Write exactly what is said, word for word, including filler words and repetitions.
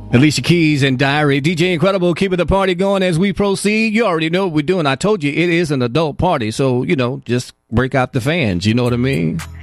Alicia Keys and Diary. D J Incredible keeping the party going as we proceed. You already know what we're doing. I told you it is an adult party, so, you know, just break out the fans. You know what I mean?